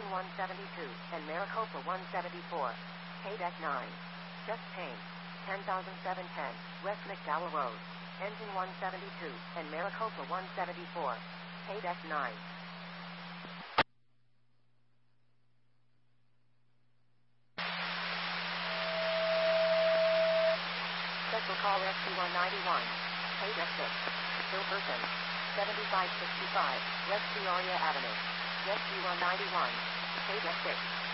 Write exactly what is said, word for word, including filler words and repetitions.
one seventy-two, and Maricopa one seventy-four. Pay deck nine. Just Payne. ten thousand seven hundred ten, West McDowell Road. Engine one seventy-two, and Maricopa one seventy-four. Pay deck nine. Special call S P one ninety-one. Pay deck six. Bill Person. seventy-five sixty-five, West Peoria Avenue. S P one ninety-one. Pay deck six.